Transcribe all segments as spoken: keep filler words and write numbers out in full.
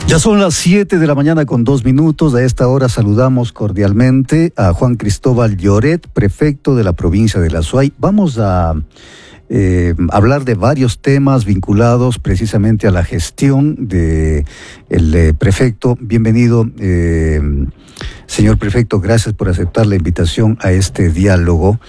Ya son las siete de la mañana con dos minutos. A esta hora saludamos cordialmente a Juan Cristóbal Lloret, prefecto de la provincia de La Azuay. Vamos a eh, hablar de varios temas vinculados precisamente a la gestión de el eh, prefecto. Bienvenido, eh, señor prefecto. Gracias por aceptar la invitación a este diálogo.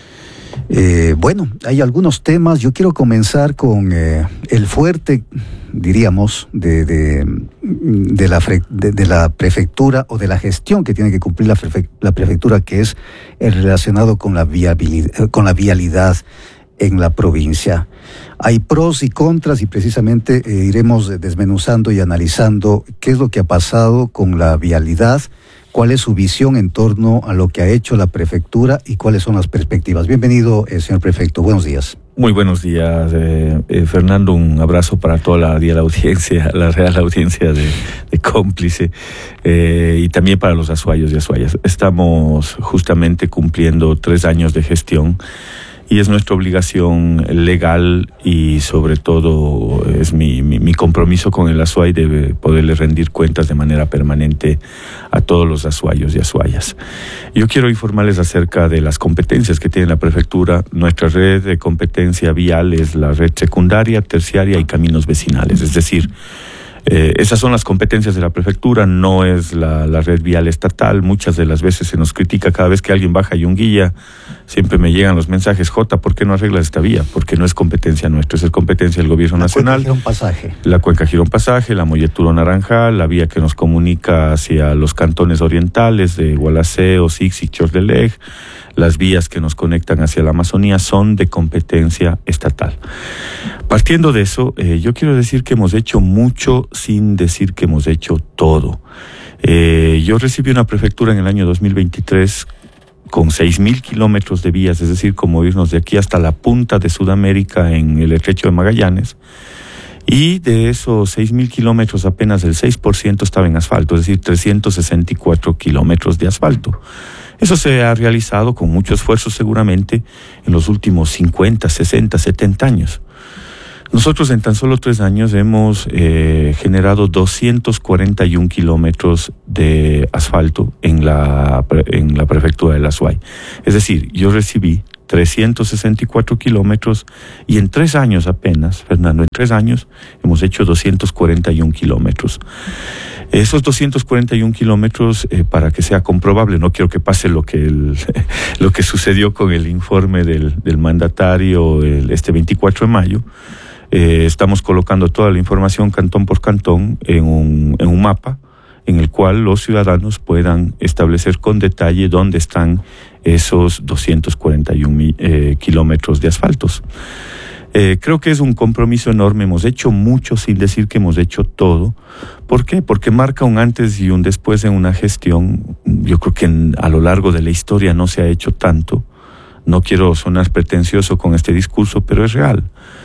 Eh, bueno, hay algunos temas. Yo quiero comenzar con eh, el fuerte, diríamos, de, de, de, la, de, de la prefectura o de la gestión que tiene que cumplir la, prefe, la prefectura, que es el relacionado con la, viabilidad, con la vialidad en la provincia. Hay pros y contras y precisamente eh, iremos desmenuzando y analizando qué es lo que ha pasado con la vialidad, cuál es su visión en torno a lo que ha hecho la prefectura y cuáles son las perspectivas. Bienvenido, eh, señor prefecto. Buenos días. Muy buenos días, eh, eh, Fernando. Un abrazo para toda la, la audiencia, la real audiencia de, de Cómplice, eh, y también para los azuayos y azuayas. Estamos justamente cumpliendo tres años de gestión y es nuestra obligación legal y sobre todo es mi, mi, mi compromiso con el Azuay de poderle rendir cuentas de manera permanente a todos los azuayos y azuayas. Yo quiero informarles acerca de las competencias que tiene la prefectura. Nuestra red de competencia vial es la red secundaria, terciaria y caminos vecinales, es decir, Eh, esas son las competencias de la prefectura, no es la, la red vial estatal. Muchas de las veces se nos critica cada vez que alguien baja Yunguilla, siempre me llegan los mensajes: Jota, ¿por qué no arreglas esta vía? Porque no es competencia nuestra, es competencia del gobierno la nacional. Cuenca Girón Pasaje. La Cuenca Girón Pasaje, la Molleturo Naranjal, la vía que nos comunica hacia los cantones orientales de Gualaceo, Sixi, Chordeleg, las vías que nos conectan hacia la Amazonía son de competencia estatal. Partiendo de eso, eh, yo quiero decir que hemos hecho mucho sin decir que hemos hecho todo. Eh, yo recibí una prefectura en el año dos mil veintitrés con seis mil kilómetros de vías, es decir, como irnos de aquí hasta la punta de Sudamérica en el estrecho de Magallanes. Y de esos seis mil kilómetros, apenas el seis por ciento estaba en asfalto, es decir, trescientos sesenta y cuatro kilómetros de asfalto. Eso se ha realizado con mucho esfuerzo seguramente en los últimos cincuenta, sesenta, setenta años. Nosotros en tan solo tres años hemos eh, generado doscientos cuarenta y un kilómetros de asfalto en la, en la prefectura de La Azuay. Es decir, yo recibí trescientos sesenta y cuatro kilómetros y en tres años apenas, Fernando, en tres años hemos hecho doscientos cuarenta y un kilómetros. Esos doscientos cuarenta y un kilómetros, eh, para que sea comprobable, no quiero que pase lo que el, lo que sucedió con el informe del, del mandatario el, este veinticuatro de mayo, eh, estamos colocando toda la información cantón por cantón en un, en un mapa en el cual los ciudadanos puedan establecer con detalle dónde están esos doscientos cuarenta y un eh, kilómetros de asfaltos. Eh, creo que es un compromiso enorme. Hemos hecho mucho sin decir que hemos hecho todo. ¿Por qué? Porque marca un antes y un después en una gestión. Yo creo que en, a lo largo de la historia no se ha hecho tanto. No quiero sonar pretencioso con este discurso, pero es real.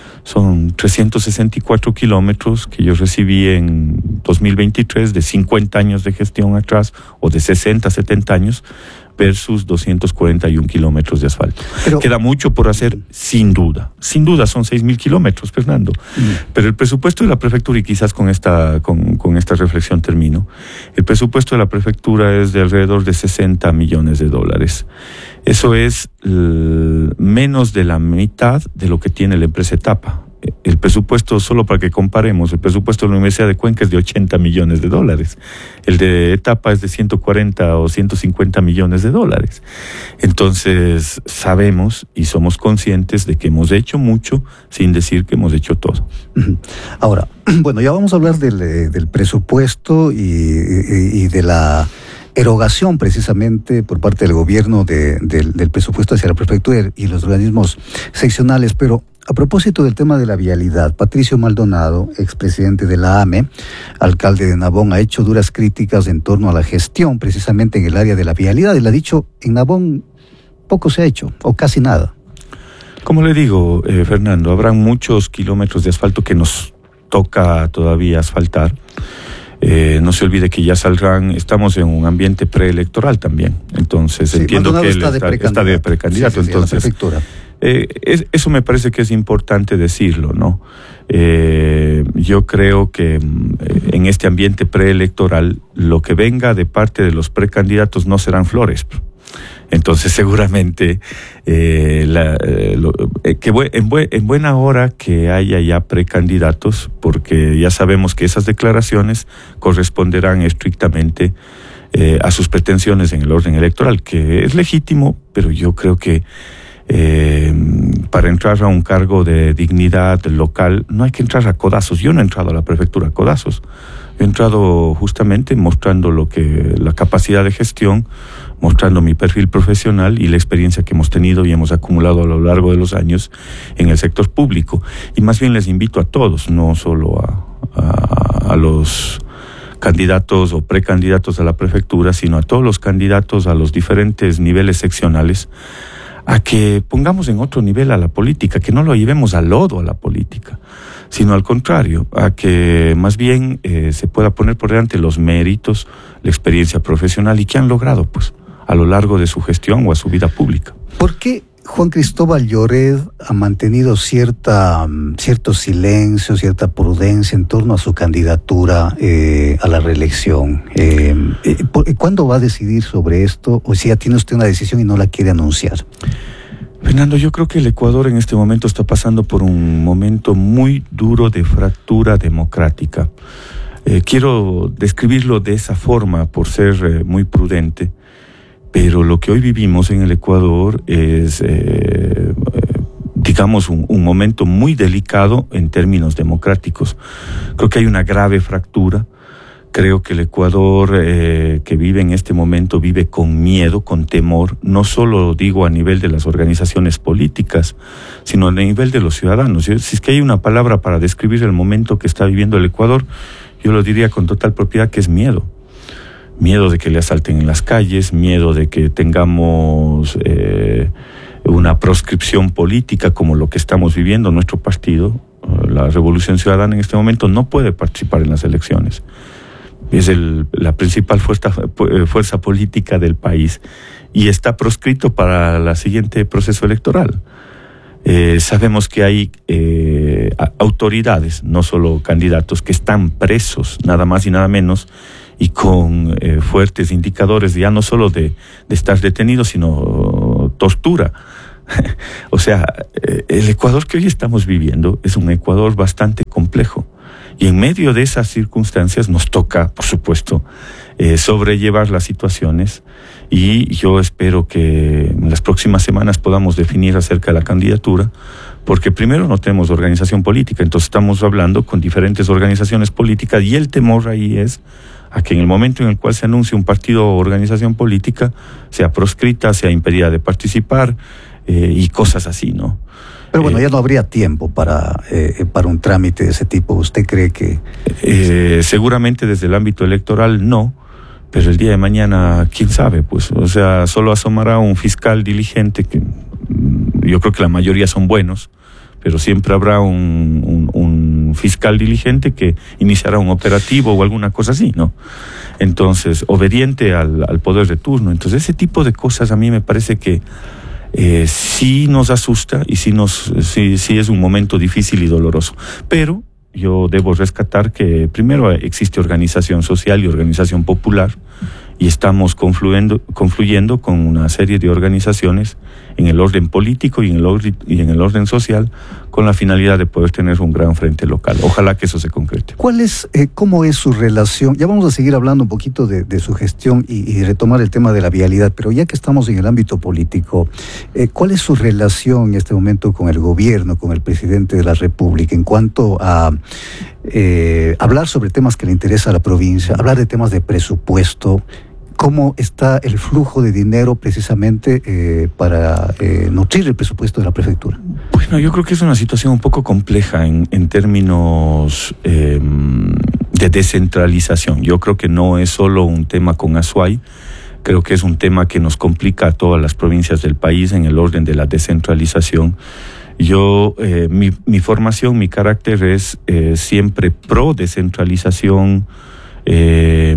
Son trescientos sesenta y cuatro kilómetros que yo recibí en dos mil veintitrés, de cincuenta años de gestión atrás, o de sesenta, setenta años, versus doscientos cuarenta y un kilómetros de asfalto. Pero queda mucho por hacer, sin duda. Sin duda son seis mil kilómetros, Fernando. Mm. Pero el presupuesto de la prefectura, y quizás con esta, con, con esta reflexión termino, el presupuesto de la prefectura es de alrededor de sesenta millones de dólares. Eso es l- menos de la mitad de lo que tiene la empresa Etapa. El presupuesto, solo para que comparemos, el presupuesto de la Universidad de Cuenca es de ochenta millones de dólares. El de Etapa es de ciento cuarenta o ciento cincuenta millones de dólares. Entonces, sabemos y somos conscientes de que hemos hecho mucho sin decir que hemos hecho todo. Ahora, bueno, ya vamos a hablar del, del presupuesto y, y, y de la erogación precisamente por parte del gobierno de, del, del presupuesto hacia la prefectura y los organismos seccionales, pero a propósito del tema de la vialidad, Patricio Maldonado, expresidente de la A M E, alcalde de Nabón, ha hecho duras críticas en torno a la gestión precisamente en el área de la vialidad. Él ha dicho, en Nabón poco se ha hecho, o casi nada. Como le digo, eh, Fernando, habrán muchos kilómetros de asfalto que nos toca todavía asfaltar. Eh, no se olvide que ya saldrán, estamos en un ambiente preelectoral también, entonces sí, entiendo Maldonado que él está, está de precandidato, está de precandidato sí, sí, sí, entonces Eh, es, eso me parece que es importante decirlo, ¿no? Eh, yo creo que eh, en este ambiente preelectoral lo que venga de parte de los precandidatos no serán flores. Entonces seguramente eh, la, eh, lo, eh, que bu- en, bu- en buena hora que haya ya precandidatos, porque ya sabemos que esas declaraciones corresponderán estrictamente eh, a sus pretensiones en el orden electoral, que es legítimo, pero yo creo que Eh, para entrar a un cargo de dignidad local no hay que entrar a codazos. Yo no he entrado a la prefectura a codazos. He entrado justamente mostrando lo que la capacidad de gestión, mostrando mi perfil profesional y la experiencia que hemos tenido y hemos acumulado a lo largo de los años en el sector público. Y más bien les invito a todos, no solo a, a, a los candidatos o precandidatos a la prefectura, sino a todos los candidatos a los diferentes niveles seccionales, a que pongamos en otro nivel a la política, que no lo llevemos al lodo a la política, sino al contrario, a que más bien eh, se pueda poner por delante los méritos, la experiencia profesional y que han logrado pues a lo largo de su gestión o a su vida pública. ¿Por qué Juan Cristóbal Lloret ha mantenido cierta, cierto silencio, cierta prudencia en torno a su candidatura eh, a la reelección? Eh, eh, ¿Cuándo va a decidir sobre esto? O si ya tiene usted una decisión y no la quiere anunciar. Fernando, yo creo que el Ecuador en este momento está pasando por un momento muy duro de fractura democrática. Eh, quiero describirlo de esa forma por ser eh, muy prudente. Pero lo que hoy vivimos en el Ecuador es, eh, digamos, un, un momento muy delicado en términos democráticos. Creo que hay una grave fractura. Creo que el Ecuador eh, que vive en este momento vive con miedo, con temor, no solo digo a nivel de las organizaciones políticas, sino a nivel de los ciudadanos. Si es que hay una palabra para describir el momento que está viviendo el Ecuador, yo lo diría con total propiedad que es miedo. Miedo de que le asalten en las calles, miedo de que tengamos eh, una proscripción política como lo que estamos viviendo. Nuestro partido, la Revolución Ciudadana en este momento, no puede participar en las elecciones. Es el, la principal fuerza, fuerza política del país y está proscrito para el siguiente proceso electoral. Eh, sabemos que hay eh, autoridades, no solo candidatos, que están presos, nada más y nada menos, y con eh, fuertes indicadores ya no solo de, de estar detenidos, sino tortura. O sea, eh, el Ecuador que hoy estamos viviendo es un Ecuador bastante complejo. Y en medio de esas circunstancias nos toca, por supuesto, eh, sobrellevar las situaciones y yo espero que en las próximas semanas podamos definir acerca de la candidatura, porque primero no tenemos organización política, entonces estamos hablando con diferentes organizaciones políticas y el temor ahí es a que en el momento en el cual se anuncie un partido o organización política sea proscrita, sea impedida de participar eh, y cosas así, ¿no? Pero bueno, eh, ya no habría tiempo para, eh, para un trámite de ese tipo. ¿Usted cree que...? Eh, seguramente desde el ámbito electoral no, pero el día de mañana, quién sabe, pues, o sea, solo asomará un fiscal diligente, que yo creo que la mayoría son buenos, pero siempre habrá un, un, un fiscal diligente que iniciará un operativo o alguna cosa así, ¿no? Entonces, obediente al, al poder de turno. Entonces, ese tipo de cosas a mí me parece que eh, sí nos asusta y sí, nos, sí, sí es un momento difícil y doloroso. Pero yo debo rescatar que primero existe organización social y organización popular y estamos confluyendo, confluyendo con una serie de organizaciones en el orden político y en el orden, y en el orden social con la finalidad de poder tener un gran frente local. Ojalá que eso se concrete. ¿Cuál es, eh, cómo es su relación? Ya vamos a seguir hablando un poquito de, de su gestión y, y retomar el tema de la vialidad, pero ya que estamos en el ámbito político, eh, ¿cuál es su relación en este momento con el gobierno, con el presidente de la República, en cuanto a eh, hablar sobre temas que le interesa a la provincia, hablar de temas de presupuesto? ¿Cómo está el flujo de dinero precisamente eh, para eh, nutrir el presupuesto de la prefectura? Bueno, yo creo que es una situación un poco compleja en, en términos eh, de descentralización. Yo creo que no es solo un tema con Azuay, creo que es un tema que nos complica a todas las provincias del país en el orden de la descentralización. Yo, eh, mi, mi formación, mi carácter es eh, siempre pro descentralización Eh,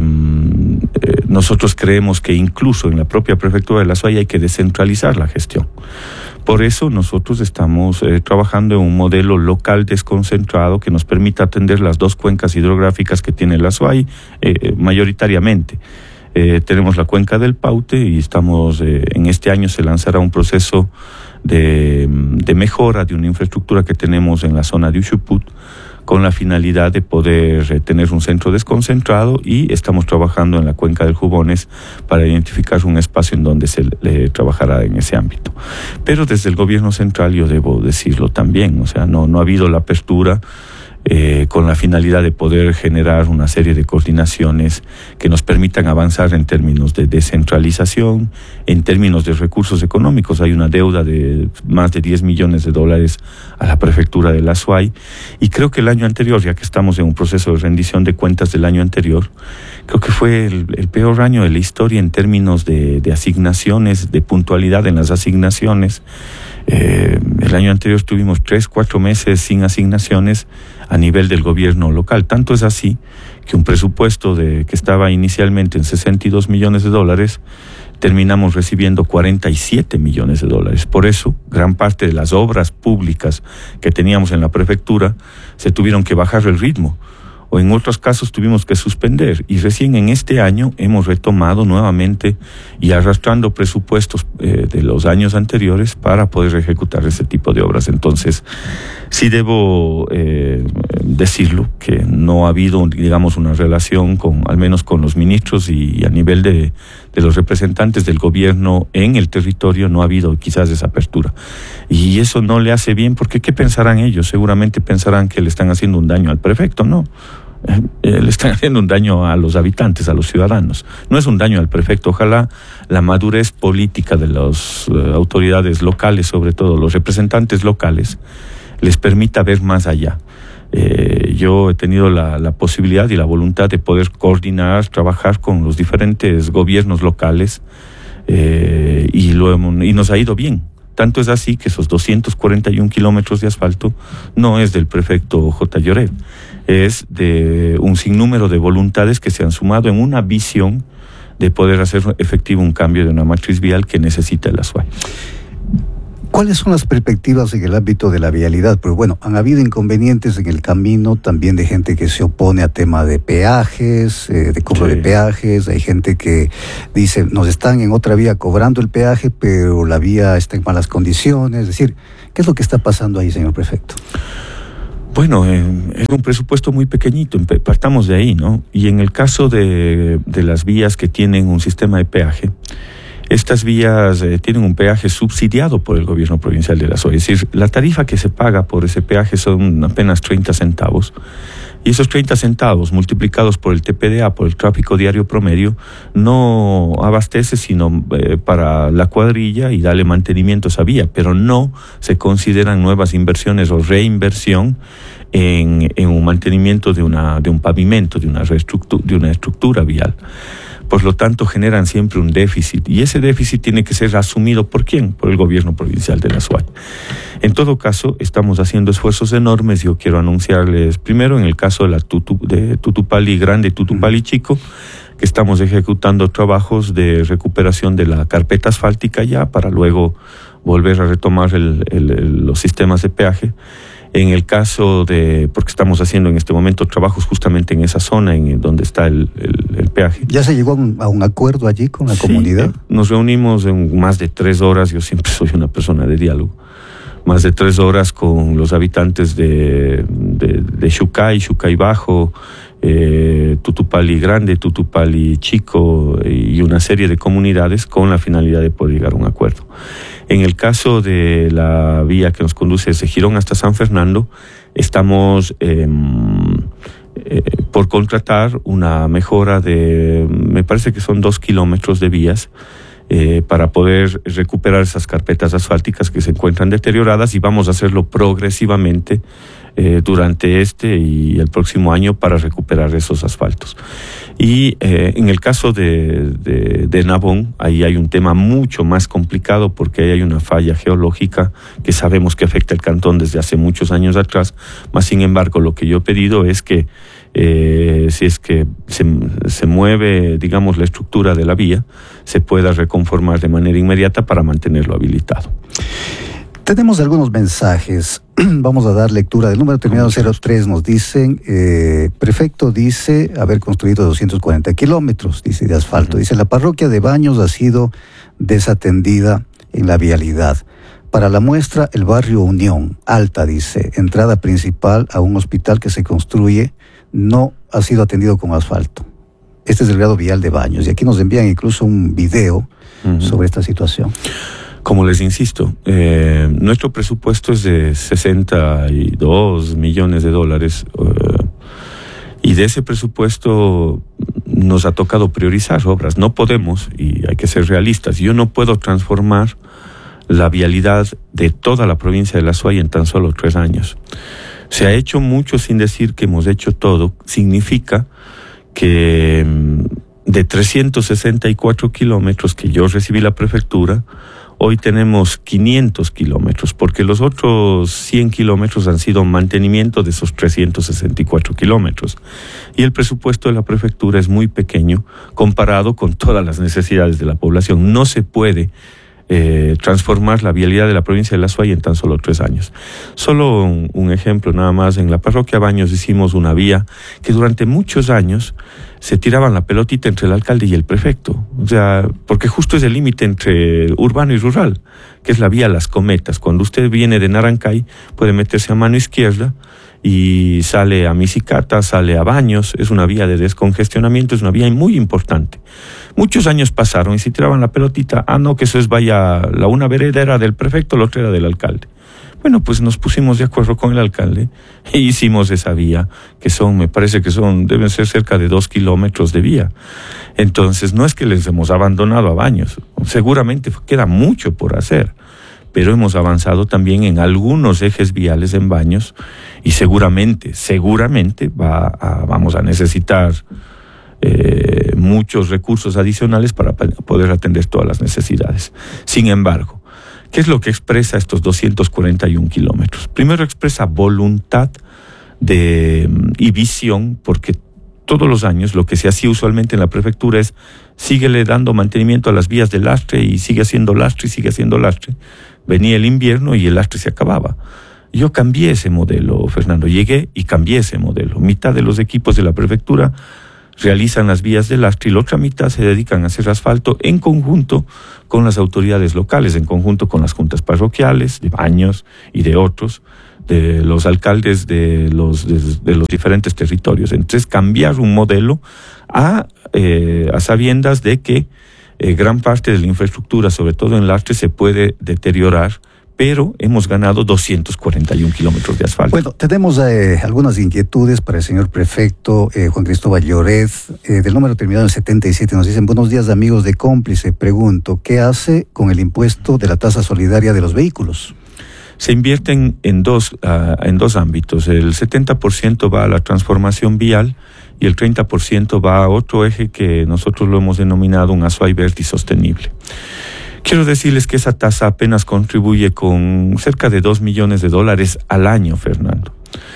nosotros creemos que incluso en la propia prefectura de la SUAY hay que descentralizar la gestión. Por eso nosotros estamos eh, trabajando en un modelo local desconcentrado que nos permita atender las dos cuencas hidrográficas que tiene la SUAY eh, mayoritariamente. Eh, tenemos la cuenca del Paute y estamos, eh, en este año se lanzará un proceso de, de mejora de una infraestructura que tenemos en la zona de Ushuput, con la finalidad de poder eh, tener un centro desconcentrado, y estamos trabajando en la cuenca del Jubones para identificar un espacio en donde se eh, trabajará en ese ámbito. Pero desde el gobierno central, yo debo decirlo también, o sea, no, no ha habido la apertura Eh, con la finalidad de poder generar una serie de coordinaciones que nos permitan avanzar en términos de descentralización, en términos de recursos económicos. Hay una deuda de más de diez millones de dólares a la prefectura de la SUAY, y creo que el año anterior, ya que estamos en un proceso de rendición de cuentas del año anterior, creo que fue el, el peor año de la historia en términos de, de asignaciones, de puntualidad en las asignaciones. Eh, el año anterior tuvimos tres, cuatro meses sin asignaciones a nivel del gobierno local. Tanto es así que un presupuesto de, que estaba inicialmente en sesenta y dos millones de dólares, terminamos recibiendo cuarenta y siete millones de dólares. Por eso, gran parte de las obras públicas que teníamos en la prefectura se tuvieron que bajar el ritmo, o en otros casos tuvimos que suspender, y recién en este año hemos retomado nuevamente y arrastrando presupuestos eh, de los años anteriores para poder ejecutar ese tipo de obras. Entonces, sí debo eh, decirlo, que no ha habido, digamos, una relación con, al menos con los ministros y, y a nivel de, de los representantes del gobierno en el territorio, no ha habido quizás esa apertura. Y eso no le hace bien, porque ¿qué pensarán ellos? Seguramente pensarán que le están haciendo un daño al prefecto. No, eh, le están haciendo un daño a los habitantes, a los ciudadanos. No es un daño al prefecto. Ojalá la madurez política de las uh, autoridades locales, sobre todo los representantes locales, les permita ver más allá. Eh, yo he tenido la, la posibilidad y la voluntad de poder coordinar, trabajar con los diferentes gobiernos locales, eh, y, lo hemos, y nos ha ido bien. Tanto es así que esos doscientos cuarenta y un kilómetros de asfalto no es del prefecto J. Lloret, es de un sinnúmero de voluntades que se han sumado en una visión de poder hacer efectivo un cambio de una matriz vial que necesita el SUAY. ¿Cuáles son las perspectivas en el ámbito de la vialidad? Pues bueno, han habido inconvenientes en el camino, también de gente que se opone a tema de peajes, eh, de cobro sí. de peajes. Hay gente que dice, nos están en otra vía cobrando el peaje, pero la vía está en malas condiciones. Es decir, ¿qué es lo que está pasando ahí, señor prefecto? Bueno, eh, es un presupuesto muy pequeñito, partamos de ahí, ¿no? Y en el caso de, de las vías que tienen un sistema de peaje, estas vías eh, tienen un peaje subsidiado por el gobierno provincial de la SUAY. Es decir, la tarifa que se paga por ese peaje son apenas treinta centavos. Y esos treinta centavos multiplicados por el T P D A, por el tráfico diario promedio, no abastece sino eh, para la cuadrilla y darle mantenimiento a esa vía, pero no se consideran nuevas inversiones o reinversión en, en un mantenimiento de, una, de un pavimento, de una, reestructura, de una estructura vial. Por lo tanto, generan siempre un déficit, y ese déficit tiene que ser asumido ¿por quién? Por el gobierno provincial de la SUAY. En todo caso, estamos haciendo esfuerzos enormes. Yo quiero anunciarles, primero, en el caso de la tutu, de Tutupali Grande y Tutupali Chico, que estamos ejecutando trabajos de recuperación de la carpeta asfáltica ya, para luego volver a retomar el, el, el, los sistemas de peaje. En el caso de, porque estamos haciendo en este momento trabajos justamente en esa zona en donde está el, el, el peaje. ¿Ya se llegó a un, a un acuerdo allí con la sí, comunidad? Nos reunimos en más de tres horas, yo siempre soy una persona de diálogo, más de tres horas con los habitantes de, de, de Xucay, Xucay Bajo, eh, Tutupali Grande, Tutupali Chico y una serie de comunidades con la finalidad de poder llegar a un acuerdo. En el caso de la vía que nos conduce desde Girón hasta San Fernando, estamos eh, eh, por contratar una mejora de, me parece que son dos kilómetros de vías, eh, para poder recuperar esas carpetas asfálticas que se encuentran deterioradas, y vamos a hacerlo progresivamente eh, durante este y el próximo año para recuperar esos asfaltos. Y eh, en el caso de, de, de Nabón, ahí hay un tema mucho más complicado, porque ahí hay una falla geológica que sabemos que afecta el cantón desde hace muchos años atrás. Más sin embargo, lo que yo he pedido es que eh, si es que se, se mueve, digamos, la estructura de la vía, se pueda reconformar de manera inmediata para mantenerlo habilitado. Tenemos algunos mensajes. Vamos a dar lectura del número terminado cero tres. Nos dicen, eh, prefecto dice haber construido doscientos cuarenta kilómetros, dice, de asfalto. Dice, la parroquia de Baños ha sido desatendida en la vialidad. Para la muestra, el barrio Unión, Alta, dice, entrada principal a un hospital que se construye, no ha sido atendido con asfalto. Este es el grado vial de Baños. Y aquí nos envían incluso un video uh-huh. sobre esta situación. Como les insisto, eh, nuestro presupuesto es de sesenta y dos millones de dólares eh, y de ese presupuesto nos ha tocado priorizar obras. No podemos, y hay que ser realistas, yo no puedo transformar la vialidad de toda la provincia de La Suay en tan solo tres años. Se ha hecho mucho sin decir que hemos hecho todo. Significa que de trescientos sesenta y cuatro kilómetros que yo recibí la prefectura, hoy tenemos quinientos kilómetros, porque los otros cien kilómetros han sido mantenimiento de esos trescientos sesenta y cuatro kilómetros. Y el presupuesto de la prefectura es muy pequeño comparado con todas las necesidades de la población. No se puede eh, transformar la vialidad de la provincia de La Suay en tan solo tres años. Solo un, un ejemplo nada más. En la parroquia Baños hicimos una vía que durante muchos años se tiraban la pelotita entre el alcalde y el prefecto. O sea, porque justo es el límite entre urbano y rural, que es la vía Las Cometas. Cuando usted viene de Narancay, puede meterse a mano izquierda y sale a Misicata, sale a Baños. Es una vía de descongestionamiento, es una vía muy importante. Muchos años pasaron y se tiraban la pelotita. Ah, no, que eso es vaya, la una vereda era del prefecto, la otra era del alcalde. Bueno, pues nos pusimos de acuerdo con el alcalde e hicimos esa vía, que son, me parece que son, deben ser cerca de dos kilómetros de vía. Entonces, no es que les hemos abandonado a Baños, seguramente queda mucho por hacer, pero hemos avanzado también en algunos ejes viales en Baños y seguramente, seguramente va a, vamos a necesitar eh, muchos recursos adicionales para poder atender todas las necesidades. Sin embargo, ¿qué es lo que expresa estos doscientos cuarenta y un kilómetros? Primero expresa voluntad de, y visión, porque todos los años lo que se hacía usualmente en la prefectura es síguele dando mantenimiento a las vías de lastre y sigue haciendo lastre y sigue haciendo lastre. Venía el invierno y el lastre se acababa. Yo cambié ese modelo, Fernando. Llegué y cambié ese modelo. Mitad de los equipos de la prefectura realizan las vías de lastre y la otra mitad se dedican a hacer asfalto en conjunto con las autoridades locales, en conjunto con las juntas parroquiales de Baños y de otros, de los alcaldes de los, de, de los diferentes territorios. Entonces, cambiar un modelo a, eh, a sabiendas de que eh, gran parte de la infraestructura, sobre todo en lastre, se puede deteriorar, pero hemos ganado doscientos cuarenta y un kilómetros de asfalto. Bueno, tenemos eh, algunas inquietudes para el señor prefecto eh, Juan Cristóbal Lloret, eh, del número terminado en setenta y siete. Nos dicen, buenos días amigos de Cómplice. Pregunto, ¿qué hace con el impuesto de la tasa solidaria de los vehículos? Se invierten en dos, uh, en dos ámbitos. El setenta por ciento va a la transformación vial y el treinta por ciento va a otro eje que nosotros lo hemos denominado un Azuay verde y sostenible. Quiero decirles que esa tasa apenas contribuye con cerca de dos millones de dólares al año, Fernando.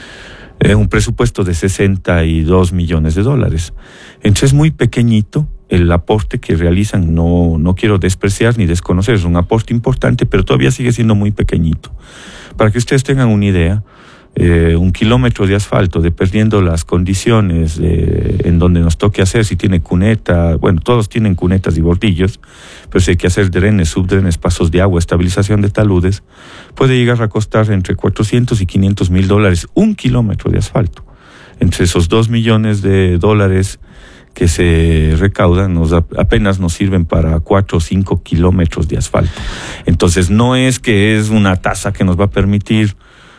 Eh, un presupuesto de sesenta y dos millones de dólares. Entonces es muy pequeñito el aporte que realizan. No, no quiero despreciar ni desconocer, es un aporte importante, pero todavía sigue siendo muy pequeñito. Para que ustedes tengan una idea, Eh, un kilómetro de asfalto, dependiendo las condiciones de, en donde nos toque hacer, si tiene cuneta, bueno, todos tienen cunetas y bordillos, pero si hay que hacer drenes, subdrenes, pasos de agua, estabilización de taludes, puede llegar a costar entre cuatrocientos y quinientos mil dólares un kilómetro de asfalto. Entre esos dos millones de dólares que se recaudan, nos apenas nos sirven para cuatro o cinco kilómetros de asfalto. Entonces no es que es una tasa que nos va a permitir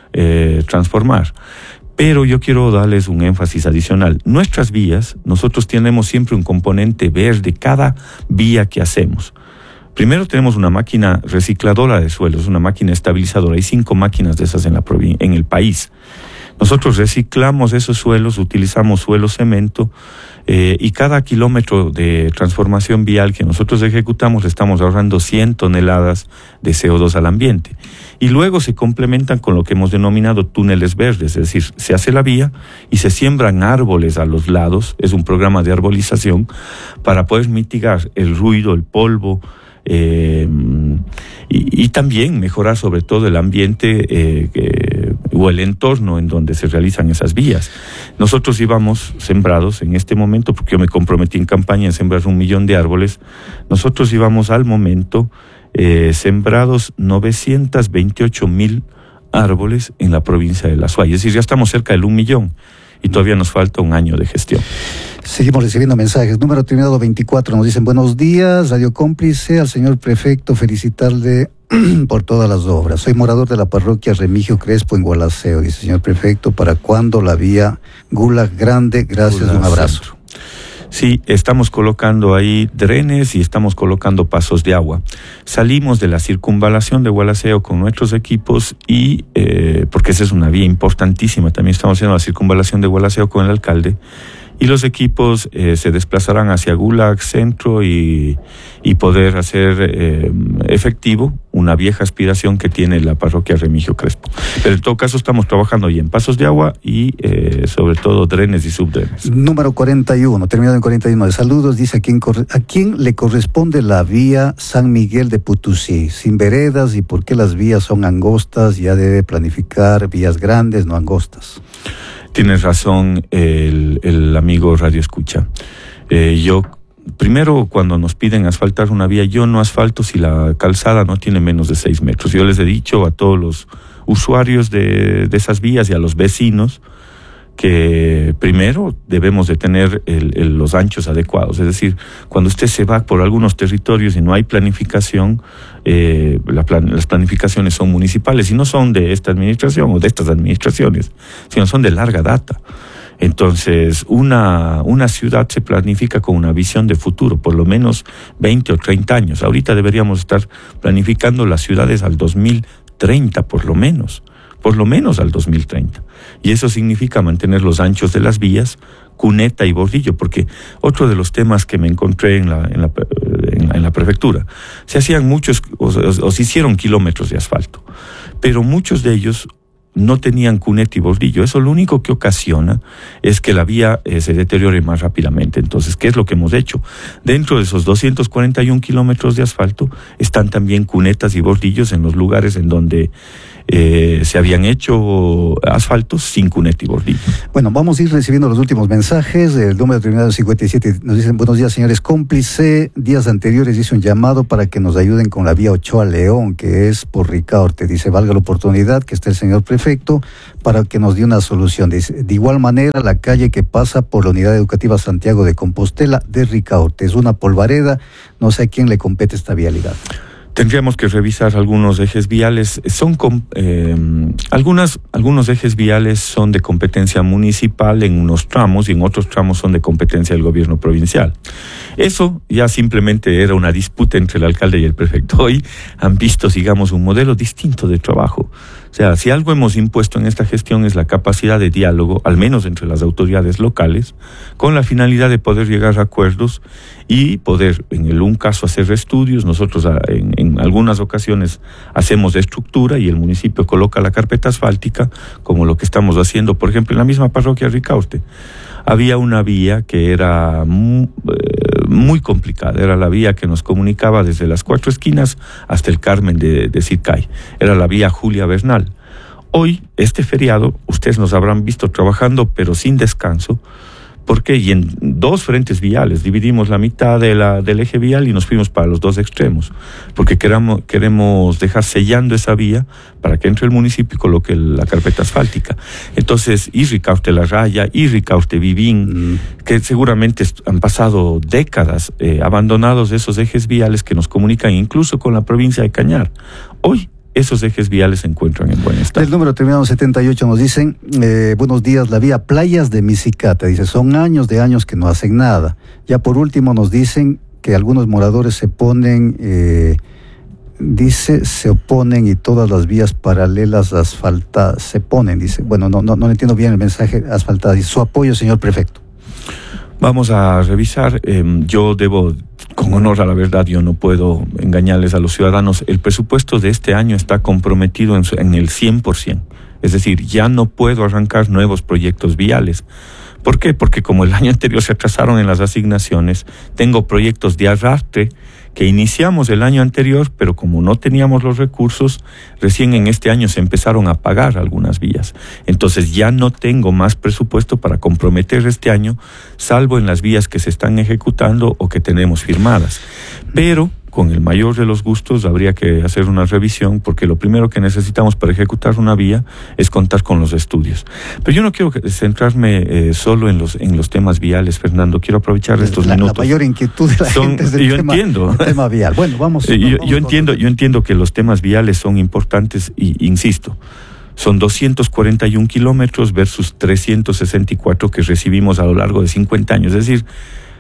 Eh, transformar. Pero yo quiero darles un énfasis adicional. Nuestras vías, nosotros tenemos siempre un componente verde cada vía que hacemos. Primero tenemos una máquina recicladora de suelos, una máquina estabilizadora. Hay cinco máquinas de esas en, la provin- en el país. Nosotros reciclamos esos suelos, utilizamos suelo cemento, eh, y cada kilómetro de transformación vial que nosotros ejecutamos le estamos ahorrando cien toneladas de C O dos al ambiente. Y luego se complementan con lo que hemos denominado túneles verdes, es decir, se hace la vía y se siembran árboles a los lados, es un programa de arbolización para poder mitigar el ruido, el polvo, eh, y, y también mejorar sobre todo el ambiente eh, eh, o el entorno en donde se realizan esas vías. Nosotros íbamos sembrados en este momento, porque yo me comprometí en campaña a sembrar un millón de árboles, nosotros íbamos al momento eh, sembrados novecientos veintiocho mil árboles en la provincia de La Suay, es decir, ya estamos cerca del un millón y todavía nos falta un año de gestión. Seguimos recibiendo mensajes. Número terminado veinticuatro, nos dicen: buenos días, Radio Cómplice, al señor prefecto felicitarle por todas las obras. Soy morador de la parroquia Remigio Crespo en Gualaceo. Dice: señor prefecto, ¿para cuándo la vía Gulag Grande? Gracias, Gulag, un abrazo. Centro. Sí, estamos colocando ahí drenes y estamos colocando pasos de agua. Salimos de la circunvalación de Gualaceo con nuestros equipos y, eh, porque esa es una vía importantísima, también estamos haciendo la circunvalación de Gualaceo con el alcalde, y los equipos eh, se desplazarán hacia Gulag Centro y, y poder hacer eh, efectivo una vieja aspiración que tiene la parroquia Remigio Crespo. Pero en todo caso estamos trabajando ahí en pasos de agua y eh, sobre todo drenes y subdrenes. Número cuarenta y uno, terminado en cuarenta y uno de saludos, dice: ¿a quién, ¿a quién le corresponde la vía San Miguel de Putusí? Sin veredas, y por qué las vías son angostas, ya debe planificar vías grandes, no angostas. Tienes razón el, el amigo Radio Escucha. Eh, yo, primero, cuando nos piden asfaltar una vía, yo no asfalto si la calzada no tiene menos de seis metros. Yo les he dicho a todos los usuarios de, de esas vías y a los vecinos que primero debemos de tener el, el, los anchos adecuados. Es decir, cuando usted se va por algunos territorios y no hay planificación, eh, la plan, las planificaciones son municipales y no son de esta administración o de estas administraciones, sino son de larga data. Entonces, una, una ciudad se planifica con una visión de futuro, por lo menos veinte o treinta años. Ahorita deberíamos estar planificando las ciudades al dos mil treinta, por lo menos. por lo menos al dos mil treinta. Y eso significa mantener los anchos de las vías, cuneta y bordillo, porque otro de los temas que me encontré en la, en la, en la, en la prefectura, se hacían muchos, o, o, o se hicieron kilómetros de asfalto, pero muchos de ellos no tenían cuneta y bordillo. Eso lo único que ocasiona es que la vía eh, se deteriore más rápidamente. Entonces, ¿qué es lo que hemos hecho? Dentro de esos doscientos cuarenta y un kilómetros de asfalto están también cunetas y bordillos en los lugares en donde eh, se habían hecho asfaltos sin cuneta y bordillo. Bueno, vamos a ir recibiendo los últimos mensajes. El número terminado cincuenta y siete nos dicen: buenos días, señores Cómplice. Días anteriores hice un llamado para que nos ayuden con la vía Ochoa León, que es por Ricaurte. Dice: valga la oportunidad que esté el señor prefecto para que nos dé una solución. Dice: de igual manera, la calle que pasa por la Unidad Educativa Santiago de Compostela de Ricaurte es una polvareda. No sé a quién le compete esta vialidad. Tendríamos que revisar algunos ejes viales. Son eh, algunas, algunos ejes viales son de competencia municipal en unos tramos y en otros tramos son de competencia del gobierno provincial. Eso ya simplemente era una disputa entre el alcalde y el prefecto. Hoy han visto, digamos, un modelo distinto de trabajo. O sea, si algo hemos impuesto en esta gestión es la capacidad de diálogo, al menos entre las autoridades locales, con la finalidad de poder llegar a acuerdos y poder, en el un caso, hacer estudios. Nosotros en, en algunas ocasiones hacemos de estructura y el municipio coloca la carpeta asfáltica, como lo que estamos haciendo, por ejemplo, en la misma parroquia Ricaurte. Había una vía que era muy, eh, muy complicada, era la vía que nos comunicaba desde las cuatro esquinas hasta el Carmen de, de Sicay, era la vía Julia Bernal. Hoy, este feriado, ustedes nos habrán visto trabajando, pero sin descanso. ¿Por qué? Y en dos frentes viales, dividimos la mitad de la, del eje vial y nos fuimos para los dos extremos, porque queramos, queremos dejar sellando esa vía para que entre el municipio y coloque la carpeta asfáltica. Entonces, y Ricaurte La Raya, y Ricaurte Vivín, mm. que seguramente han pasado décadas eh, abandonados esos ejes viales que nos comunican incluso con la provincia de Cañar. Hoy, esos ejes viales se encuentran en buen estado. El número terminado en setenta y ocho nos dicen: eh, buenos días, la vía Playas de Misicata. Dice: son años de años que no hacen nada. Ya por último nos dicen que algunos moradores se ponen, eh, dice, se oponen y todas las vías paralelas asfaltadas se ponen, dice. Bueno, no, no, no entiendo bien el mensaje asfaltada. Dice, su apoyo, señor prefecto. Vamos a revisar. Eh, yo debo, con honor a la verdad, yo no puedo engañarles a los ciudadanos. El presupuesto de este año está comprometido en, en el cien por ciento. Es decir, ya no puedo arrancar nuevos proyectos viales. ¿Por qué? Porque como el año anterior se atrasaron en las asignaciones, tengo proyectos de arrastre que iniciamos el año anterior, pero como no teníamos los recursos, recién en este año se empezaron a pagar algunas vías. Entonces ya no tengo más presupuesto para comprometer este año, salvo en las vías que se están ejecutando o que tenemos firmadas. Pero con el mayor de los gustos habría que hacer una revisión, porque lo primero que necesitamos para ejecutar una vía es contar con los estudios. Pero yo no quiero centrarme eh, solo en los en los temas viales, Fernando. Quiero aprovechar la, estos minutos. La mayor inquietud de la son, gente es del yo tema, entiendo. el tema vial. Bueno, vamos. Eh, yo, vamos yo entiendo, yo entiendo que los temas viales son importantes y insisto. Son doscientos cuarenta y un kilómetros versus trescientos sesenta y cuatro que recibimos a lo largo de cincuenta años. Es decir,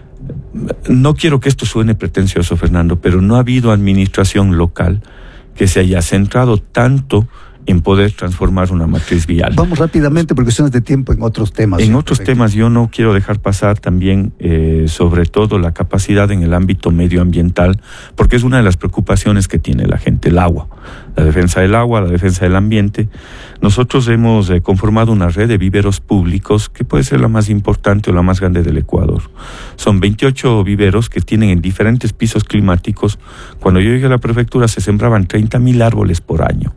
no quiero que esto suene pretencioso, Fernando, pero no ha habido administración local que se haya centrado tanto en poder transformar una matriz vial. Vamos rápidamente por cuestiones de tiempo en otros temas. En otros perfecto. temas yo no quiero dejar pasar también eh, sobre todo la capacidad en el ámbito medioambiental, porque es una de las preocupaciones que tiene la gente, el agua, la defensa del agua, la defensa del ambiente. Nosotros hemos eh, conformado una red de viveros públicos que puede ser la más importante o la más grande del Ecuador. Son veintiocho viveros que tienen en diferentes pisos climáticos. Cuando yo llegué a la prefectura se sembraban treinta mil árboles por año.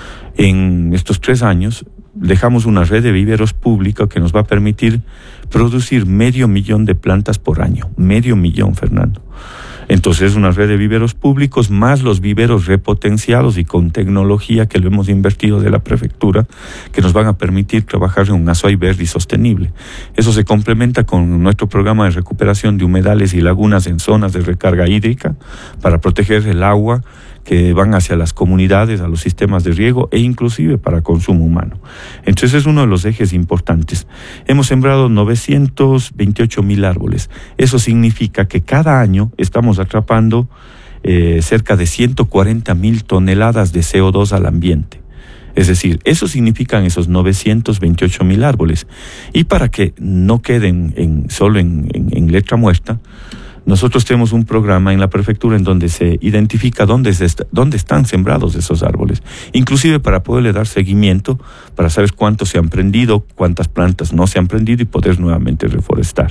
En estos tres años dejamos una red de viveros pública que nos va a permitir producir medio millón de plantas por año. Medio millón, Fernando. Entonces es una red de viveros públicos más los viveros repotenciados y con tecnología que lo hemos invertido de la prefectura, que nos van a permitir trabajar en un Azuay verde y sostenible. Eso se complementa con nuestro programa de recuperación de humedales y lagunas en zonas de recarga hídrica para proteger el agua que van hacia las comunidades, a los sistemas de riego e inclusive para consumo humano. Entonces es uno de los ejes importantes. Hemos sembrado novecientos veintiocho mil árboles. Eso significa que cada año estamos atrapando eh, cerca de ciento cuarenta mil toneladas de C O dos al ambiente. Es decir, eso significan esos novecientos veintiocho mil árboles. Y para que no queden en, solo en, en, en letra muerta, nosotros tenemos un programa en la prefectura en donde se identifica dónde, se está, dónde están sembrados esos árboles, inclusive para poderle dar seguimiento, para saber cuántos se han prendido, cuántas plantas no se han prendido y poder nuevamente reforestar.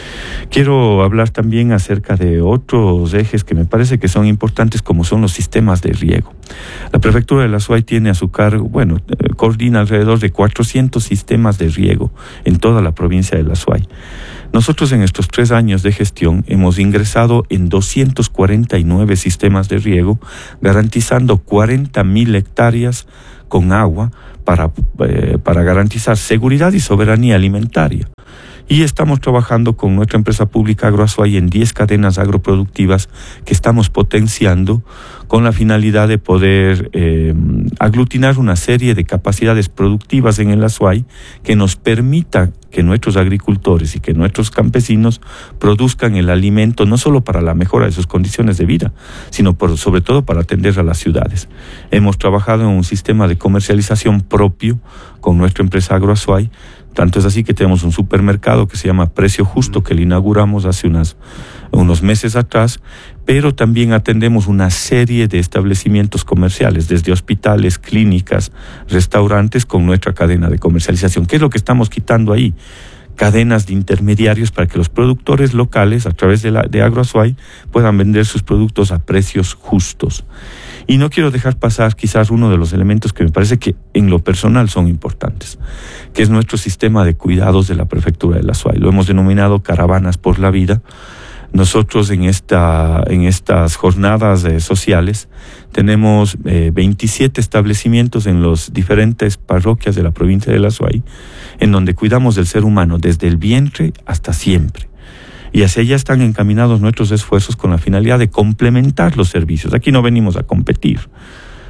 Quiero hablar también acerca de otros ejes que me parece que son importantes, como son los sistemas de riego. La prefectura de la Azuay tiene a su cargo, bueno, eh, coordina alrededor de cuatrocientos sistemas de riego en toda la provincia de la Azuay. Nosotros en estos tres años de gestión hemos ingresado en doscientos cuarenta y nueve sistemas de riego, garantizando cuarenta mil hectáreas con agua para, eh, para garantizar seguridad y soberanía alimentaria. Y estamos trabajando con nuestra empresa pública Agroazuay en diez cadenas agroproductivas que estamos potenciando con la finalidad de poder eh, aglutinar una serie de capacidades productivas en el Azuay que nos permita que nuestros agricultores y que nuestros campesinos produzcan el alimento no solo para la mejora de sus condiciones de vida, sino por, sobre todo para atender a las ciudades. Hemos trabajado en un sistema de comercialización propio con nuestra empresa Agroazuay. Tanto es así que tenemos un supermercado que se llama Precio Justo, que lo inauguramos hace unas, unos meses atrás, pero también atendemos una serie de establecimientos comerciales, desde hospitales, clínicas, restaurantes, con nuestra cadena de comercialización. ¿Qué es lo que estamos quitando ahí? Cadenas de intermediarios para que los productores locales, a través de, la, de Agroazuay, puedan vender sus productos a precios justos. Y no quiero dejar pasar quizás uno de los elementos que me parece que en lo personal son importantes, que es nuestro sistema de cuidados de la prefectura de la Azuay. Lo hemos denominado Caravanas por la Vida. Nosotros en esta en estas jornadas eh, sociales tenemos eh, veintisiete establecimientos en las diferentes parroquias de la provincia de la Azuay, en donde cuidamos del ser humano desde el vientre hasta siempre. Y hacia allá están encaminados nuestros esfuerzos con la finalidad de complementar los servicios. Aquí no venimos a competir.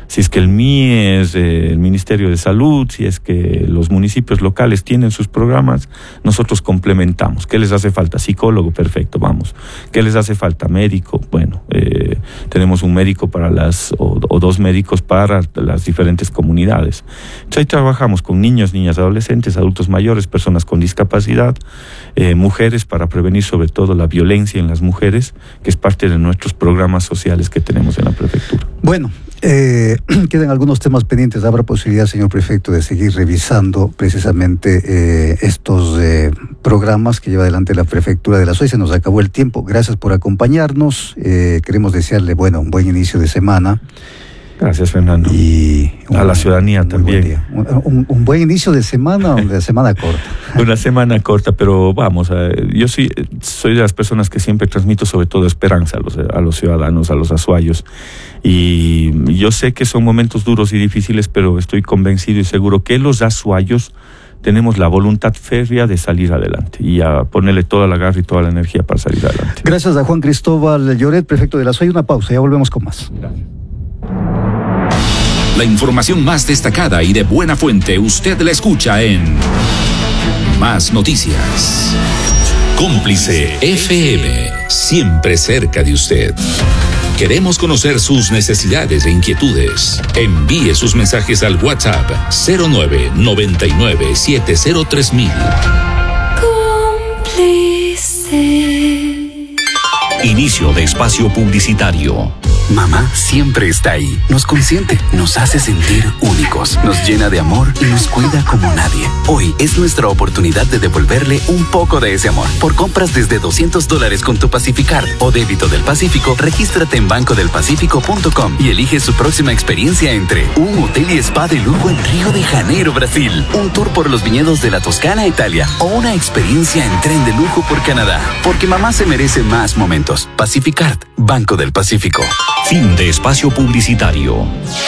Si es que el M I E S, eh, el Ministerio de Salud, si es que los municipios locales tienen sus programas, nosotros complementamos. ¿Qué les hace falta? Psicólogo, perfecto, vamos. ¿Qué les hace falta? Médico, bueno, eh, tenemos un médico para las, o, o dos médicos para las diferentes comunidades. Entonces ahí trabajamos con niños, niñas, adolescentes, adultos mayores, personas con discapacidad, eh, mujeres, para prevenir sobre todo la violencia en las mujeres, que es parte de nuestros programas sociales que tenemos en la prefectura. Bueno, eh, quedan algunos temas pendientes. Habrá posibilidad, señor prefecto, de seguir revisando precisamente eh, estos eh, programas que lleva adelante la prefectura de la SUAY. Se nos acabó el tiempo. Gracias por acompañarnos. Eh, queremos desearle, bueno, un buen inicio de semana. Gracias, Fernando. Y un, a la ciudadanía también. Buen un, un, un buen inicio de semana o de semana corta. Una semana corta, pero vamos, eh, yo sí soy de las personas que siempre transmito sobre todo esperanza a los, a los ciudadanos, a los azuayos. Y yo sé que son momentos duros y difíciles, pero estoy convencido y seguro que los azuayos tenemos la voluntad férrea de salir adelante y a ponerle toda la garra y toda la energía para salir adelante. Gracias a Juan Cristóbal Lloret, prefecto de la SUAY. Una pausa, ya volvemos con más. Gracias. La información más destacada y de buena fuente usted la escucha en Más Noticias. Cómplice F M, siempre cerca de usted. Queremos conocer sus necesidades e inquietudes. Envíe sus mensajes al WhatsApp cero nueve noventa y nueve setenta tres mil. Cómplice. Inicio de espacio publicitario. Mamá siempre está ahí, nos consiente, nos hace sentir únicos, nos llena de amor y nos cuida como nadie. Hoy es nuestra oportunidad de devolverle un poco de ese amor. Por compras desde doscientos dólares con tu Pacificard o débito del Pacífico, regístrate en banco del pacífico punto com y elige su próxima experiencia entre un hotel y spa de lujo en Río de Janeiro, Brasil, un tour por los viñedos de la Toscana, Italia, o una experiencia en tren de lujo por Canadá. Porque mamá se merece más momentos. Pacificard, Banco del Pacífico. Fin de espacio publicitario.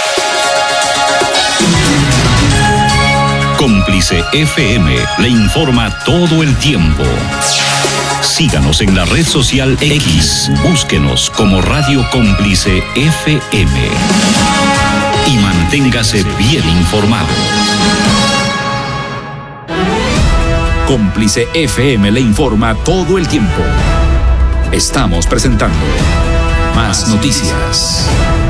Cómplice F M le informa todo el tiempo. Síganos en la red social X. Búsquenos como Radio Cómplice F M. Y manténgase bien informado. Cómplice F M le informa todo el tiempo. Estamos presentando Más Noticias.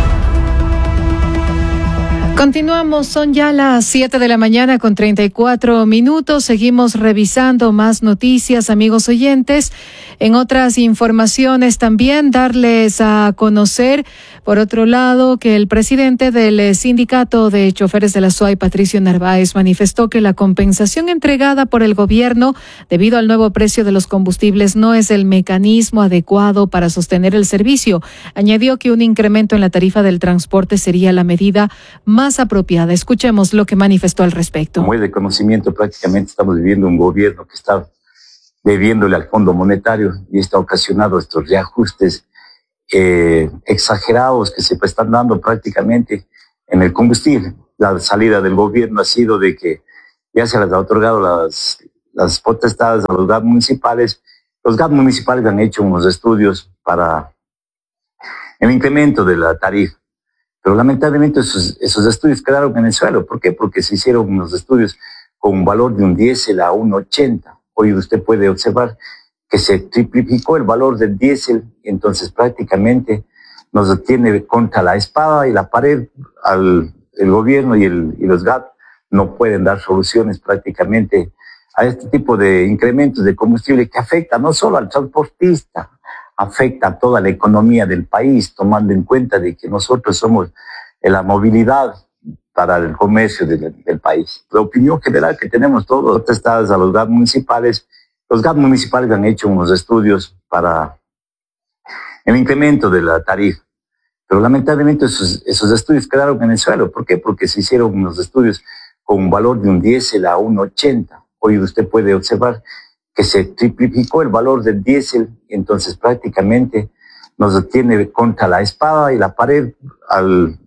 Continuamos, son ya las siete de la mañana con treinta y cuatro minutos. Seguimos revisando más noticias, amigos oyentes. En otras informaciones también darles a conocer, por otro lado, que el presidente del sindicato de choferes de la SUAY, Patricio Narváez, manifestó que la compensación entregada por el gobierno debido al nuevo precio de los combustibles no es el mecanismo adecuado para sostener el servicio. Añadió que un incremento en la tarifa del transporte sería la medida más apropiada. Escuchemos lo que manifestó al respecto. Como es de conocimiento, prácticamente estamos viviendo un gobierno que está debiéndole al Fondo Monetario y está ocasionando estos reajustes eh, exagerados que se están dando prácticamente en el combustible. La salida del gobierno ha sido de que ya se les ha otorgado las, las potestades a los G A T municipales. Los G A T municipales han hecho unos estudios para el incremento de la tarifa. Pero lamentablemente esos, esos estudios quedaron en el suelo. ¿Por qué? Porque se hicieron unos estudios con un valor de un diésel a uno ochenta. Hoy usted puede observar que se triplicó el valor del diésel, entonces prácticamente nos tiene contra la espada y la pared. Al, el gobierno y, el, y los G A T no pueden dar soluciones prácticamente a este tipo de incrementos de combustible que afecta no solo al transportista, afecta a toda la economía del país, tomando en cuenta de que nosotros somos en la movilidad para el comercio del, del país. La opinión general que tenemos todos, potestades a los G A T municipales, los G A T municipales han hecho unos estudios para el incremento de la tarifa. Pero lamentablemente esos, esos estudios quedaron en el suelo. ¿Por qué? Porque se hicieron unos estudios con un valor de un diésel a uno ochenta. Hoy usted puede observar que se triplicó el valor del diésel, entonces prácticamente nos tiene contra la espada y la pared. Al,